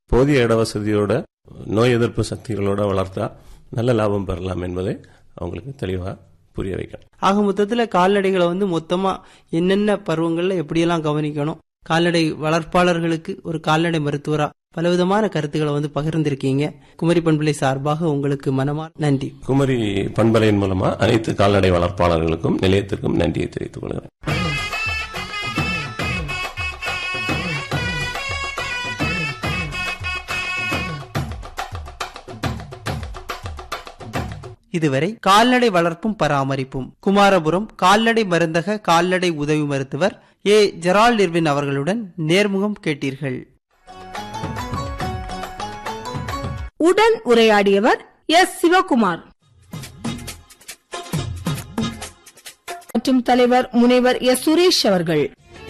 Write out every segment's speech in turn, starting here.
போதிய இடவசதியோட நோய் எதிர்ப்பு சக்திகளோட வளர்த்தா நல்ல லாபம் பெறலாம் என்பதை அவங்களுக்கு தெளிவா புரிய வைக்கணும். ஆக மொத்தத்துல கால்நடைகளை மொத்தமா என்னென்ன பருவங்கள்ல எப்படியெல்லாம் கவனிக்கணும், கால்நடை வளர்ப்பாளர்களுக்கு ஒரு கால்நடை மருத்துவரா பலவிதமான கருத்துக்களை பகிர்ந்திருக்கீங்க. குமரி பண்பலை சார்பாக உங்களுக்கு மனமார் நன்றி. குமரி பண்பலையின் மூலமா அனைத்து கால்நடை வளர்ப்பாளர்களுக்கும் நிலையத்திற்கும் நன்றியை தெரிவித்துக் கொள்கிறேன். இதுவரை கால்நடை வளர்ப்பும் பராமரிப்பும் குமாரபுரம் கால்நடை மருந்தக கால்நடை உதவி மருத்துவர் ஏ ஜெரால்ட் இர்வின் அவர்களுடன் நேர்முகம் கேட்டீர்கள். உடன் உரையாடியவர் எஸ் சிவகுமார் மற்றும் தலைவர் முனைவர் எஸ் சுரேஷ் அவர்கள்.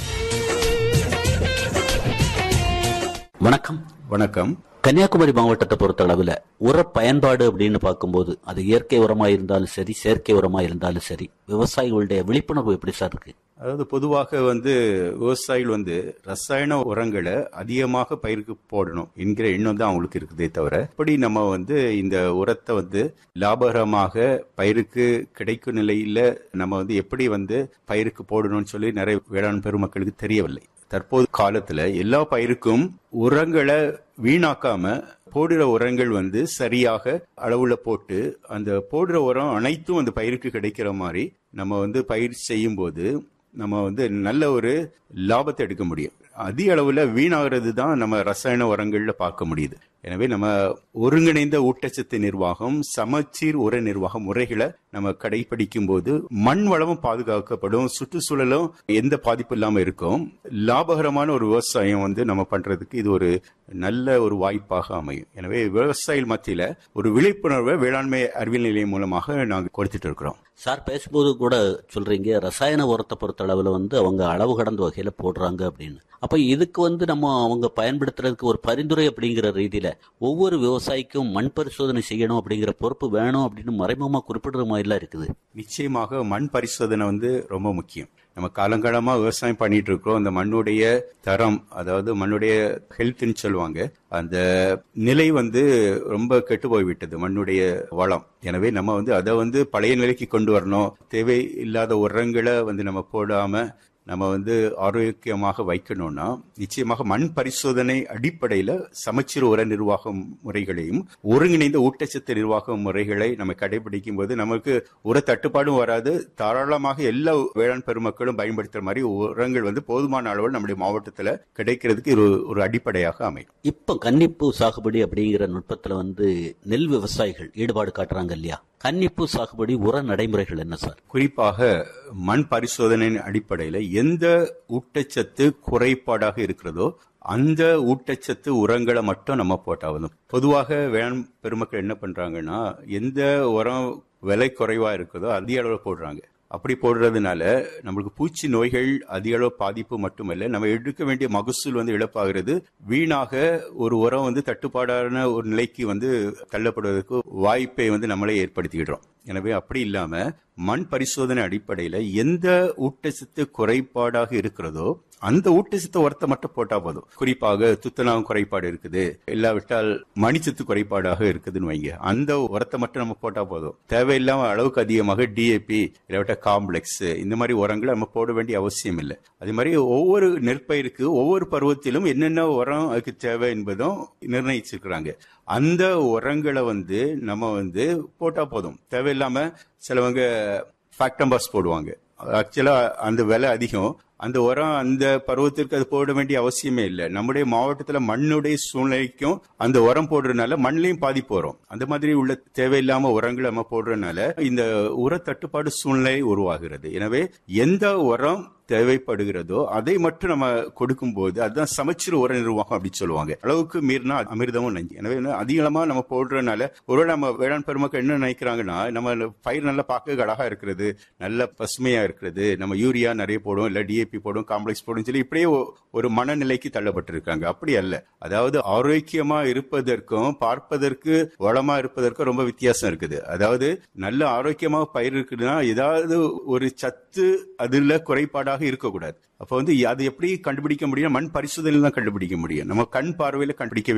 வணக்கம். வணக்கம். கன்னியாகுமரி மாவட்டத்தை பொறுத்த அளவுல உர பயன்பாடு அப்படின்னு பார்க்கும்போது அது இயற்கை உரமா இருந்தாலும் சரி, செயற்கை உரமா இருந்தாலும் சரி, விவசாயிகளுடைய விழிப்புணர்வு எப்படி சார் இருக்கு? அதாவது பொதுவாக விவசாயிகள் ரசாயன உரங்களை அதிகமாக பயிருக்கு போடணும் என்கிற எண்ணம் தான் அவங்களுக்கு இருக்குதே தவிர, இப்படி நம்ம இந்த உரத்தை லாபகரமாக பயிருக்கு கிடைக்கும் நிலையில நம்ம எப்படி பயிருக்கு போடணும்னு சொல்லி நிறைய வேளாண் பெருமக்களுக்கு தெரியவில்லை. தற்போது காலத்துல எல்லா பயிருக்கும் உரங்களை வீணாக்காம போடுற உரங்கள் சரியாக அளவுல போட்டு அந்த போடுற உரம் அனைத்தும் அந்த பயிருக்கு கிடைக்கிற மாதிரி நம்ம பயிர் செய்யும் போது நம்ம நல்ல ஒரு லாபத்தை எடுக்க முடியும். அதிக அளவுல வீணாகிறது தான் நம்ம ரசாயன உரங்கள்ல பார்க்க முடியுது. எனவே நம்ம ஒருங்கிணைந்த ஊட்டச்சத்து நிர்வாகம், சமச்சீர் உர நிர்வாக முறைகளை நம்ம கடைபிடிக்கும் போது மண் வளமும் பாதுகாக்கப்படும், சுற்றுச்சூழலும் எந்த பாதிப்பு இல்லாம இருக்கும். லாபகரமான ஒரு விவசாயம் நம்ம பண்றதுக்கு இது ஒரு நல்ல ஒரு வாய்ப்பாக அமையும். எனவே விவசாயிகள் மத்தியில ஒரு விழிப்புணர்வை வேளாண்மை அறிவியல் நிலையம் மூலமாக நாங்கள் கொடுத்துட்டு இருக்கிறோம். சார், பேசும்போது கூட சொல்றீங்க ரசாயன உரத்தை பொறுத்த அளவுல அவங்க அளவு கடந்த வகையில போடுறாங்க அப்படின்னு. அப்ப இதுக்கு நம்ம அவங்க பயன்படுத்துறதுக்கு ஒரு பரிந்துரை அப்படிங்கிற ரீதியில ஒவ்வொரு விவசாயிக்கும் மண் பரிசோதனை செய்யணும் அப்படிங்கிற பொறுப்பு வேணும் அப்படின்னு மறைமுகமா குறிப்பிடுற மாதிரிலாம் இருக்குது. நிச்சயமாக மண் பரிசோதனை ரொம்ப முக்கியம். நம்ம காலங்காலமா விவசாயம் பண்ணிட்டு இருக்கோம். அந்த மண்ணுடைய தரம், அதாவது மண்ணுடைய ஹெல்த்னு சொல்லுவாங்க, அந்த நிலை ரொம்ப கெட்டு போய்விட்டது, மண்ணுடைய வளம். எனவே நம்ம அதை பழைய நிலைக்கு கொண்டு வரணும். தேவையில்லாத உரங்களை நம்ம போடாம நம்ம ஆரோக்கியமாக வைக்கணும்னா நிச்சயமாக மண் பரிசோதனை அடிப்படையில சமச்சீர் உர நிர்வாக முறைகளையும் ஒருங்கிணைந்த ஊட்டச்சத்து நிர்வாக முறைகளை நம்ம கடைபிடிக்கும் போது நமக்கு உர தட்டுப்பாடும் வராது. தாராளமாக எல்லா வேளாண் பெருமக்களும் பயன்படுத்துற மாதிரி உரங்கள் போதுமான அளவில் நம்முடைய மாவட்டத்தில் கிடைக்கிறதுக்கு ஒரு அடிப்படையாக அமையும். இப்ப கன்னிப்பூ சாகுபடி அப்படிங்கிற நுட்பத்துல நெல் விவசாயிகள் ஈடுபாடு காட்டுறாங்க இல்லையா? கன்னிப்பூ சாகுபடி உர நடைமுறைகள் என்ன சார்? குறிப்பாக மண் பரிசோதனையின் அடிப்படையில் எந்த ஊட்டச்சத்து குறைபாடாக இருக்கிறதோ அந்த ஊட்டச்சத்து உரங்களை மட்டும் நம்ம போட்டாவது. பொதுவாக வேளாண் பெருமக்கள் என்ன பண்றாங்கன்னா, எந்த உரம் விலை குறைவா இருக்குதோ அதிக அளவில் போடுறாங்க. அப்படி போடுறதுனால நம்மளுக்கு பூச்சி நோய்கள் அதிக அளவு பாதிப்பு மட்டுமல்ல, நம்ம எடுக்க வேண்டிய மகசூல் இழப்பாகிறது. வீணாக ஒரு உரம் தட்டுப்பாடான ஒரு நிலைக்கு தள்ளப்படுவதற்கு வாய்ப்பை நம்மளே ஏற்படுத்திக்கிறோம். எனவே அப்படி இல்லாம மண் பரிசோதனை அடிப்படையில எந்த ஊட்டச்சத்து குறைபாடாக இருக்கிறதோ அந்த ஊட்டச்சத்து உரத்தை மட்டும் போட்டா போதும். குறிப்பாக துத்தநாகம் குறைபாடு இருக்குது, இல்லாவிட்டால் மணிச்சத்து குறைபாடாக இருக்குதுன்னு வைங்க, அந்த உரத்தை மட்டும் நம்ம போட்டா போதும். தேவையில்லாம அளவுக்கு அதிகமாக டிஏபி இல்லாவிட்டால் காம்ப்ளெக்ஸ் இந்த மாதிரி உரங்களை நம்ம போட வேண்டிய அவசியம் இல்லை. அதே மாதிரி ஒவ்வொரு நெற்பயிருக்கு ஒவ்வொரு பருவத்திலும் என்னென்ன உரம் அதுக்கு தேவை என்பதும் நிர்ணயிச்சிருக்கிறாங்க. அந்த உரங்களை நம்ம போட்டா போதும். தேவையில்லாம சிலவங்க ஃபேக்டம்பாஸ் போடுவாங்க. ஆக்சுவலா அந்த விலை அதிகம். அந்த உரம் அந்த பருவத்திற்கு அது போட வேண்டிய அவசியமே இல்லை. நம்முடைய மாவட்டத்தில் மண்ணுடைய சூழ்நிலைக்கும் அந்த உரம் போடுறதுனால மண்ணிலையும் பாதிப்பு வரும். அந்த மாதிரி உள்ள தேவையில்லாம உரங்களை நம்ம போடுறதுனால இந்த உர தட்டுப்பாடு சூழ்நிலை உருவாகிறது. எனவே எந்த உரம் தேவைப்படுகிறதோ அதை மட்டும் நம்ம கொடுக்கும் போது அதுதான் சமச்சீர் உர நிர்வாகம் அப்படி சொல்லுவாங்க. அளவுக்கு மீறினா அமிர்தமும் நஞ்சு. எனவே அதிகமா நம்ம போடுறதுனால ஒருவேளை நம்ம வேளாண் பெருமக்கள் என்ன நினைக்கிறாங்கன்னா, நம்ம பயிர் நல்லா பார்க்க அழகா இருக்கிறது, நல்ல பசுமையா இருக்கிறது, நம்ம யூரியா நிறைய போடும், இல்ல டிஏபி போடும், காம்ப்ளெக்ஸ் போடும் சொல்லி இப்படியே ஒரு மனநிலைக்கு தள்ளப்பட்டிருக்காங்க. அப்படி அல்ல. அதாவது ஆரோக்கியமா இருப்பதற்கும் பார்ப்பதற்கு வளமா இருப்பதற்கும் ரொம்ப வித்தியாசம் இருக்குது. அதாவது நல்ல ஆரோக்கியமாக பயிர் இருக்குதுன்னா ஏதாவது ஒரு சத்து அதுல குறைபாடாக இருக்கக்கூடாது. அப்ப அது எப்படி கண்டுபிடிக்க முடியும்? மண் பரிசோதனையில் தான் கண்டுபிடிக்க முடியும். நம்ம கண் பார்வையில கண்டுபிடிக்க